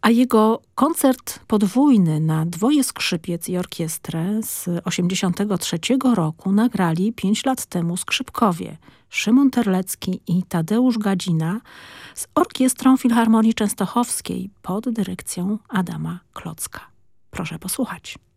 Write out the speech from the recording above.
A jego koncert podwójny na dwoje skrzypiec i orkiestrę z 1983 roku nagrali 5 lat temu skrzypkowie Szymon Terlecki i Tadeusz Gadzina z Orkiestrą Filharmonii Częstochowskiej pod dyrekcją Adama Klocka. Proszę posłuchać.